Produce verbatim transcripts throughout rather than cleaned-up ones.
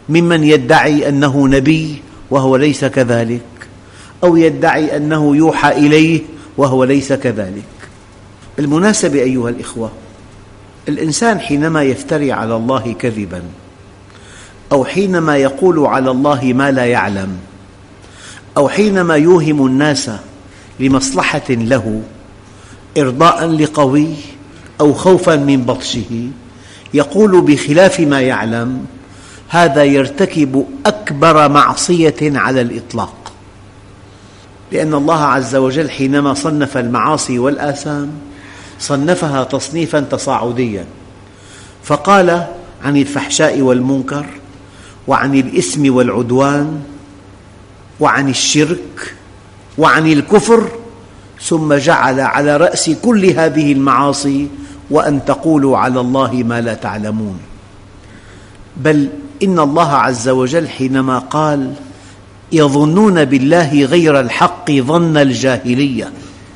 ممن يدعي أنه نبي وهو ليس كذلك، أو يدعي أنه يوحى إليه وهو ليس كذلك. بالمناسبة أيها الإخوة، الإنسان حينما يفتري على الله كذباً، أو حينما يقول على الله ما لا يعلم، أو حينما يوهم الناس لمصلحة له إرضاءً لقوي أو خوفاً من بطشه، يقول بخلاف ما يعلم، هذا يرتكب أكبر معصية على الإطلاق. لأن الله عز وجل حينما صنف المعاصي والآثام صنفها تصنيفاً تصاعدياً، فقال عن الفحشاء والمنكر، وعن الإثم والعدوان، وعن الشرك، وعن الكفر، ثم جعل على رأس كل هذه المعاصي وأن تقولوا على الله ما لا تعلمون. بل إن الله عز وجل حينما قال يظنون بالله غير الحق ظن الجاهلية،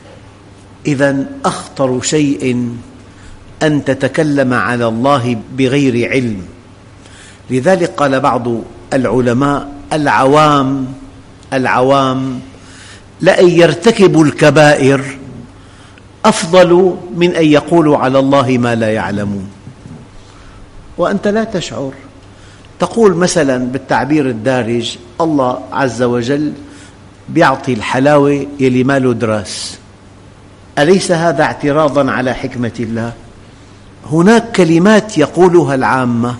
إذن أخطر شيء أن تتكلم على الله بغير علم. لذلك قال بعض العلماء العوام العوام لأن يرتكبوا الكبائر أفضل من أن يقولوا على الله ما لا يعلمون، وأنت لا تشعر. تقول مثلا بالتعبير الدارج الله عز وجل يعطي الحلاوة يلي ما له دراس، أليس هذا اعتراضاً على حكمة الله؟ هناك كلمات يقولها العامة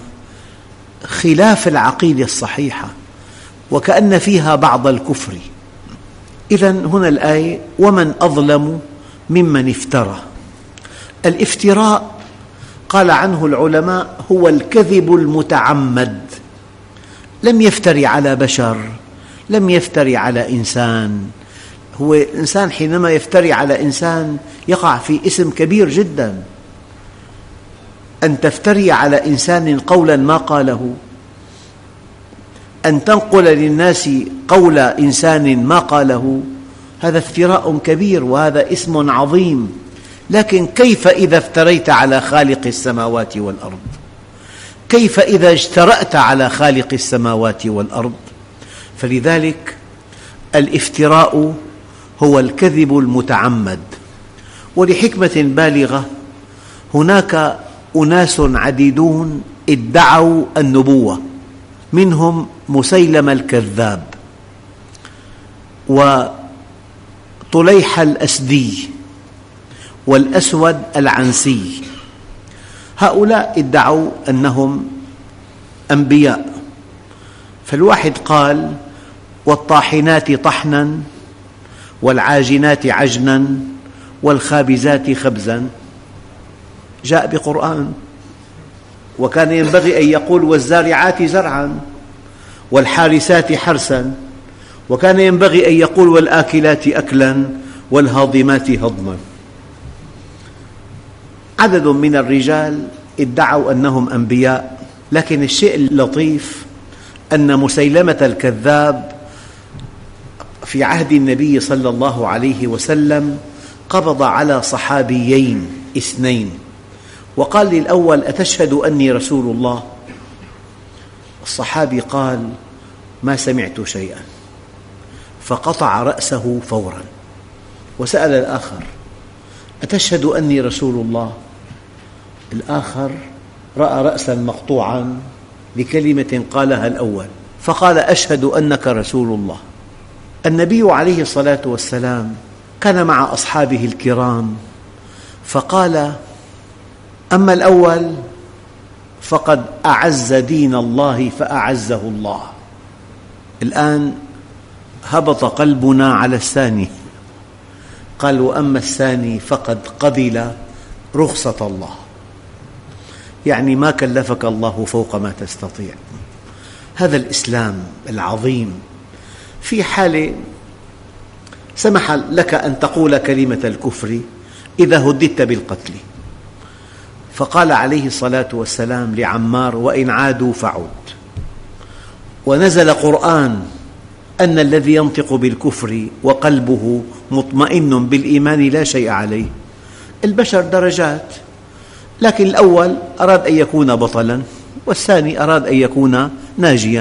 خلاف العقيدة الصحيحة وكأن فيها بعض الكفر. إذن هنا الآية ومن أظلم ممن افترى. الافتراء قال عنه العلماء هو الكذب المتعمد، لم يفتري على بشر، لم يفتري على إنسان. هو الإنسان حينما يفتري على إنسان يقع في إثم كبير جدا. أن تفتري على إنسان قولا ما قاله، أن تنقل للناس قول إنسان ما قاله، هذا افتراء كبير وهذا إثم عظيم. لكن كيف إذا افتريت على خالق السماوات والأرض؟ كيف إذا اجترأت على خالق السماوات والأرض؟ فلذلك الافتراء هو الكذب المتعمد. ولحكمة بالغة هناك أناس عديدون ادعوا النبوة، منهم مسيلمة الكذاب وطليح الأسدي والأسود العنسي. هؤلاء ادعوا أنهم أنبياء. فالواحد قال والطاحنات طحنا والعاجنات عجنا والخابزات خبزا، جاء بقرآن. وكان ينبغي أن يقول والزارعات زرعا والحارسات حرسا، وكان ينبغي أن يقول والآكلات أكلا والهاضمات هضما. عدد من الرجال ادعوا أنهم أنبياء، لكن الشيء اللطيف أن مسيلمة الكذاب في عهد النبي صلى الله عليه وسلم قبض على صحابيين اثنين، وقال للأول أتشهد أني رسول الله؟ الصحابي قال ما سمعت شيئا، فقطع رأسه فورا. وسأل الآخر أتشهد أني رسول الله؟ الآخر رأى رأسا مقطوعا لكلمة قالها الأول، فقال أشهد أنك رسول الله. النبي عليه الصلاة والسلام كان مع أصحابه الكرام، فقال أما الأول فقد أعز دين الله فأعزه الله. الآن هبط قلبنا على الثاني، قال وأما الثاني فقد قبل رخصة الله، يعني ما كلفك الله فوق ما تستطيع. هذا الإسلام العظيم في حالة سمح لك أن تقول كلمة الكفر إذا هددت بالقتل، فقال عليه الصلاة والسلام لعمار وإن عادوا فعد. ونزل قرآن أن الذي ينطق بالكفر وقلبه مطمئن بالإيمان لا شيء عليه. البشر درجات، لكن الأول أراد أن يكون بطلاً والثاني أراد أن يكون ناجياً.